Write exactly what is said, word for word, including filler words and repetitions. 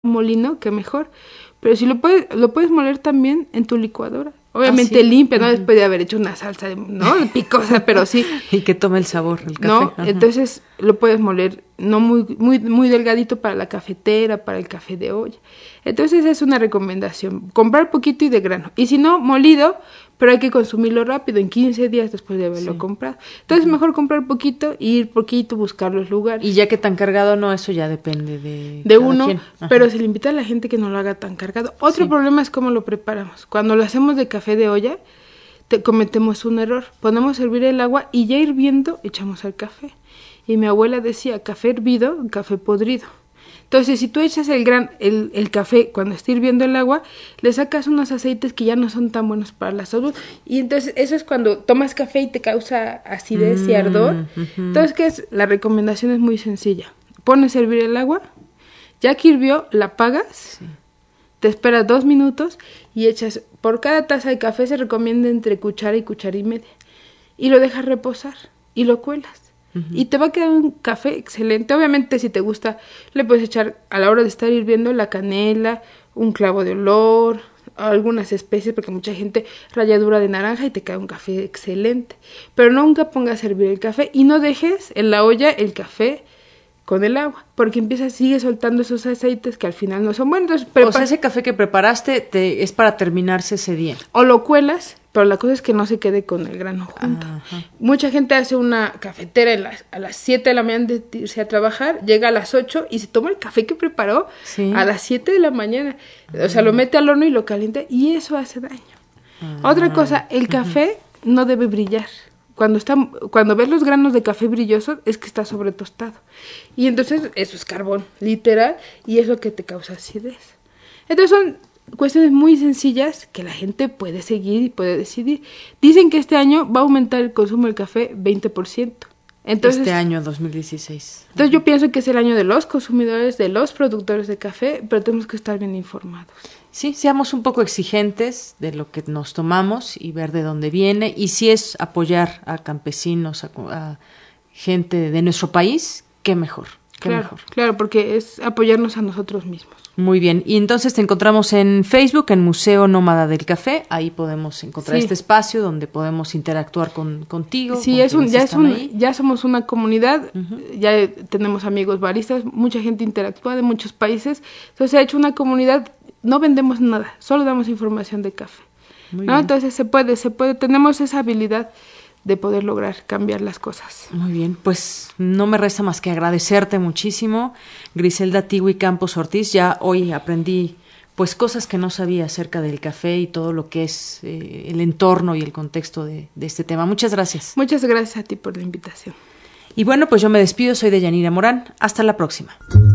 molino, que mejor. Pero si lo puedes, lo puedes moler también en tu licuadora. Obviamente ah, ¿sí? limpia, ¿no? Uh-huh. Después de haber hecho una salsa, ¿no? Picosa, pero sí. Y que tome el sabor, el café. ¿No? Ajá. Entonces lo puedes moler no muy, muy, muy delgadito para la cafetera, para el café de olla. Entonces es una recomendación, comprar poquito y de grano. Y si no, molido, pero hay que consumirlo rápido, en quince días después de haberlo sí. comprado. Entonces uh-huh. mejor comprar poquito y ir poquito, buscar los lugares. Y ya que tan cargado no, eso ya depende de De uno, pero se le invita a la gente que no lo haga tan cargado. Otro sí. problema es cómo lo preparamos. Cuando lo hacemos de café de olla, te cometemos un error. Ponemos a hervir el agua y ya hirviendo echamos el café. Y mi abuela decía, café hervido, café podrido. Entonces, si tú echas el gran el, el café cuando está hirviendo el agua, le sacas unos aceites que ya no son tan buenos para la salud. Y entonces, eso es cuando tomas café y te causa acidez mm, y ardor. Uh-huh. Entonces, ¿qué es? La recomendación es muy sencilla. Pones a hervir el agua, ya que hirvió, la apagas, sí. te esperas dos minutos y echas, por cada taza de café se recomienda entre cuchara y cuchara y media. Y lo dejas reposar y lo cuelas. Uh-huh. Y te va a quedar un café excelente. Obviamente, si te gusta, le puedes echar a la hora de estar hirviendo la canela, un clavo de olor, algunas especies, porque mucha gente ralladura de naranja y te queda un café excelente. Pero nunca pongas a hervir el café y no dejes en la olla el café con el agua, porque empieza, sigue soltando esos aceites que al final no son buenos. Prepar- o sea, ese café que preparaste te, es para terminarse ese día. O lo cuelas, pero la cosa es que no se quede con el grano junto. Ajá. Mucha gente hace una cafetera en la, a las siete de la mañana de irse a trabajar, llega a las ocho y se toma el café que preparó sí. a las siete de la mañana. Ajá. O sea, lo mete al horno y lo calienta y eso hace daño. Ajá. Otra cosa, el café Ajá. no debe brillar. Cuando está, cuando ves los granos de café brillosos, es que está sobretostado. Y entonces eso es carbón, literal, y es lo que te causa acidez. Entonces son cuestiones muy sencillas que la gente puede seguir y puede decidir. Dicen que este año va a aumentar el consumo del café veinte por ciento. Entonces, este año dos mil dieciséis. Entonces yo pienso que es el año de los consumidores, de los productores de café, pero tenemos que estar bien informados. Sí, seamos un poco exigentes de lo que nos tomamos y ver de dónde viene. Y si es apoyar a campesinos, a, a gente de nuestro país, qué mejor. Qué claro, mejor. Claro, porque es apoyarnos a nosotros mismos. Muy bien. Y entonces te encontramos en Facebook, en Museo Nómada del Café. Ahí podemos encontrar sí. este espacio donde podemos interactuar con, contigo. Sí, con es un, ya, es un, ahí. ya somos una comunidad, uh-huh. ya tenemos amigos baristas, mucha gente interactúa de muchos países. Entonces se ha hecho una comunidad, no vendemos nada, solo damos información de café. Muy ¿no? bien. Entonces se puede, se puede, tenemos esa habilidad de poder lograr cambiar las cosas. Muy bien, pues no me resta más que agradecerte muchísimo, Griselda Tigui Campos Ortiz. Ya hoy aprendí pues cosas que no sabía acerca del café y todo lo que es eh, el entorno y el contexto de, de este tema. Muchas gracias. Muchas gracias a ti por la invitación. Y bueno, pues yo me despido, soy Deyanira Morán. Hasta la próxima.